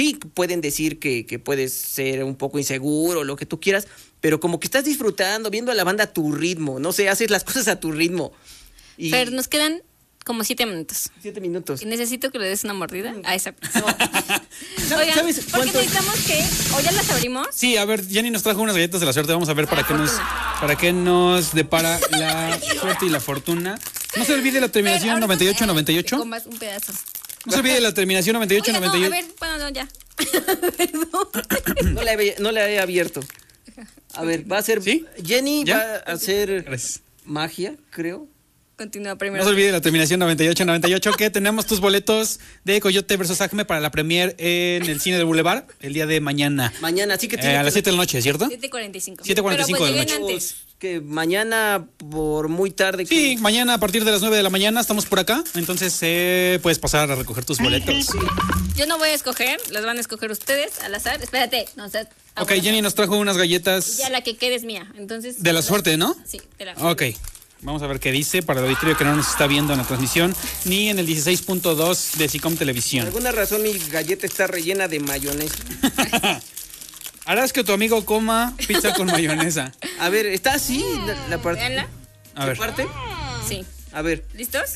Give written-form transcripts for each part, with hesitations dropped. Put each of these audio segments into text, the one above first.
sí, pueden decir que puedes ser un poco inseguro, lo que tú quieras, pero como que estás disfrutando, viendo a la banda a tu ritmo, no sé, haces las cosas a tu ritmo. Pero nos quedan como 7 minutos. 7 minutos. Y necesito que le des una mordida a esa pizza. No. Oigan, ¿Sabes porque cuánto? necesitamos que... ¿O ya las abrimos? Sí, a ver, Jenny nos trajo unas galletas de la suerte. Vamos a ver para qué nos depara la suerte y la fortuna. No se olvide la terminación 9898. Comas un pedazo. No se olvide la terminación 9898. Oiga, no, a ver, bueno, no, ya. Perdón. No la he abierto. A ver, va a ser... ¿Sí? Jenny ¿Ya? va a hacer Gracias. magia, creo. Continúa primero. No se olvide la terminación 9898 que tenemos tus boletos de Coyote versus Acme para la premier en el Cine del Boulevard el día de mañana. Mañana, así que A las 7 de la noche, ¿cierto? 7:45. 7:45 Pero pues de la lleguen noche. antes. Que mañana por muy tarde... Sí, mañana a partir de las 9 de la mañana estamos por acá. Entonces puedes pasar a recoger tus boletos. Yo no voy a escoger, las van a escoger ustedes al azar. Espérate, no, o sea, Ok, Jenny nos trajo unas galletas ya la que quede es mía. Entonces. de la suerte, ¿no? Sí, de la Ok. Vamos a ver qué dice para el auditorio que no nos está viendo en la transmisión ni en el 16.2 de Sicom Por Televisión. alguna razón mi galleta está rellena de mayonesa. Harás que tu amigo coma pizza con mayonesa. A ver, ¿está así la parte? Veanla. A ver. ¿Parte? Sí. A ver. ¿Listos?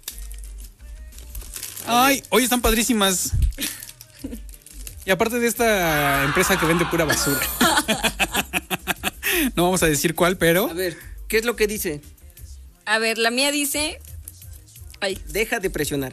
Ay, hoy están padrísimas. Y aparte de esta empresa que vende pura basura. No vamos a decir cuál, pero... A ver, ¿qué es lo que dice? A ver, la mía dice. Ay. Deja de presionar.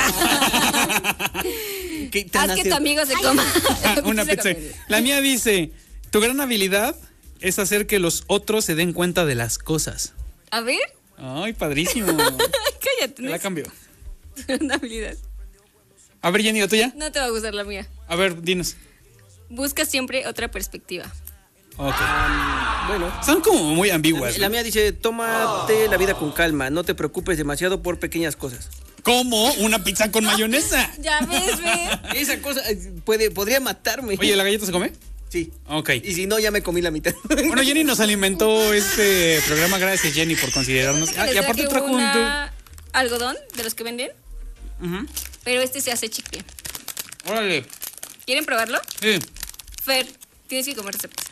¿Qué Haz que tu amigo se coma. Una pizza. La mía dice, tu gran habilidad es hacer que los otros se den cuenta de las cosas. A ver. Ay, padrísimo. Cállate. Te la cambio. Una habilidad. A ver, Jenny, ¿la tuya? No te va a gustar la mía. A ver, dinos. Busca siempre otra perspectiva. Ok. Bueno. Son como muy ambiguas. La mía dice, tómate la vida con calma, no te preocupes demasiado por pequeñas cosas. ¿Cómo? ¿Una pizza con mayonesa? Ya ves, ve. Esa cosa podría matarme. Oye, ¿la galleta se come? Sí. Ok. Y si no, ya me comí la mitad. Bueno, Jenny nos alimentó este programa. Gracias, Jenny, por considerarnos. Les Y aparte traje trajo un... algodón de los que venden, Ujú. pero este se hace chicle. Órale. ¿Quieren probarlo? Sí. Fer, tienes que comer esta pizza.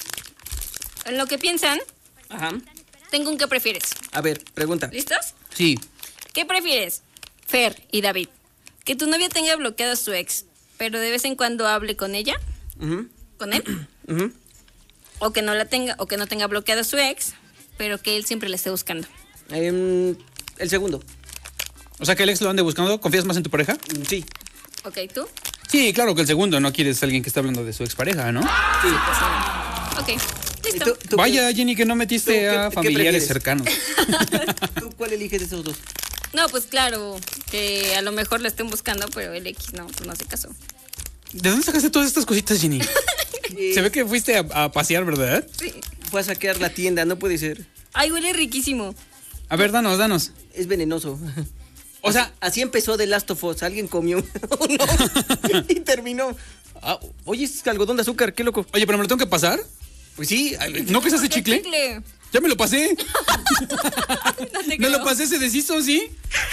En lo que piensan, Ajá. tengo un ¿qué prefieres? A ver, pregunta. ¿Listos? Sí. ¿Qué prefieres, Fer y David? ¿Que tu novia tenga bloqueado a su ex, pero de vez en cuando hable con ella? Ujú, ¿Con él? ujú. ¿O que no la tenga, o que no tenga bloqueado a su ex, pero que él siempre la esté buscando? El segundo. O sea, que el ex lo ande buscando. ¿Confías más en tu pareja? Sí. ¿Ok, tú? Sí, claro que el segundo. No quieres a alguien que está hablando de su expareja, ¿no? Sí, pues sí. Ok, ¿Y listo. tú Vaya, Jenny, que no metiste ¿Tú a qué familiares prefieres? cercanos. ¿Tú cuál eliges de esos dos? No, pues claro, que a lo mejor la estén buscando, pero el X no, pues no hace caso. ¿De dónde sacaste todas estas cositas, Jenny? Se ve que fuiste a pasear, ¿verdad? Sí. Fue a saquear la tienda, no puede ser. Ay, huele riquísimo. A ver, danos. Es venenoso. O sea, Así empezó The Last of Us. Alguien comió uno y terminó. Ah, oye, es algodón de azúcar, qué loco. oye, pero me lo tengo que pasar. Pues sí. ¿No que se hace ¿Qué chicle? Ya me lo pasé. No te Me creo. lo pasé, se deshizo, ¿sí?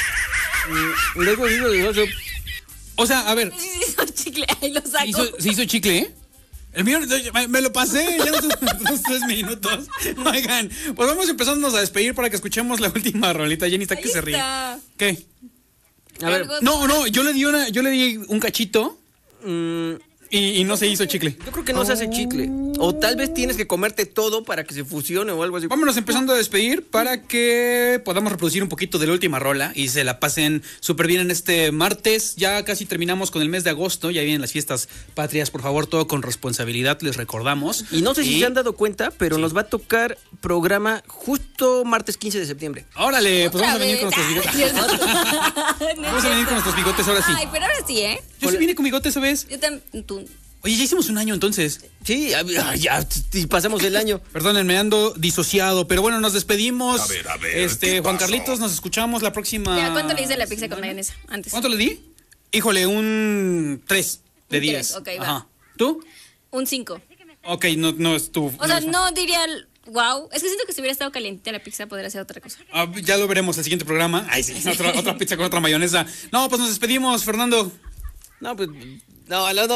Luego digo de oso. O sea, a ver, Sí, hizo chicle, ahí lo saco. se hizo chicle, ¿eh? El mío, me lo pasé, ya los 3 minutos. Oigan, pues vamos empezándonos a despedir para que escuchemos la última rolita. Jenny está que Ahí se ríe. está. ¿Qué? A ver, Algo- No, yo le di un cachito mm, y no se hizo chicle. yo creo que no se hace chicle. O tal vez tienes que comerte todo para que se fusione o algo así. Vámonos empezando a despedir para que podamos reproducir un poquito de la última rola y se la pasen súper bien en este martes. Ya casi terminamos con el mes de agosto, ya vienen las fiestas patrias. Por favor, todo con responsabilidad, les recordamos. Y no sé si se han dado cuenta, pero nos va a tocar programa justo martes 15 de septiembre. Órale, pues Otra vamos a venir vez. con nuestros Ay, bigotes. Dios. Vamos a venir con nuestros bigotes ahora sí. Ay, pero ahora sí, ¿eh? Yo sí vine con bigotes esa vez. Yo también. Tú. Oye, ya hicimos un año entonces. Sí, ya y pasamos el año. Perdónenme, ando disociado, pero bueno, nos despedimos. A ver, ¿qué Juan pasó? Carlitos, nos escuchamos la próxima. Ya, ¿cuánto le hice la pizza con mayonesa antes? ¿Cuánto le di? Híjole, un 3 de Un 10. 3, ok, va. Ajá. ¿Tú? Un 5. Ok, no es tu. O sea, es- no diría, wow. Es que siento que si hubiera estado caliente la pizza podría ser otra cosa. Ya lo veremos el siguiente programa. Ay, sí, otra pizza con otra mayonesa. No, pues nos despedimos, Fernando. No, pues. No,